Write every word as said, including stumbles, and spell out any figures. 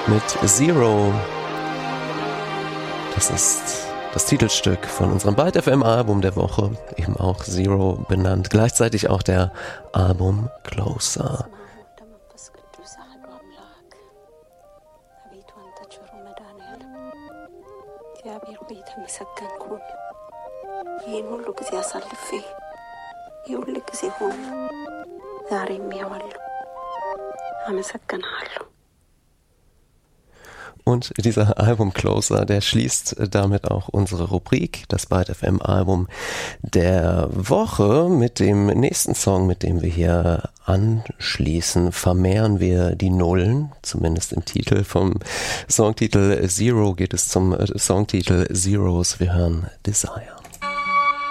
mit Zero. Das ist das Titelstück von unserem Byte F M Album der Woche, eben auch Zero benannt, gleichzeitig auch der Album Closer. ይህን ሁሉ ጊዜ አሳልፌ የሁሉ ጊዜ ሆነ ዛሬም ይኸዋለሁ አመሰግናለሁ። Und dieser Album Closer, der schließt damit auch unsere Rubrik, das Byte F M Album der Woche. Mit dem nächsten Song, mit dem wir hier anschließen, vermehren wir die Nullen, zumindest im Titel. Vom Songtitel Zero geht es zum Songtitel Zeros. Wir hören Desire.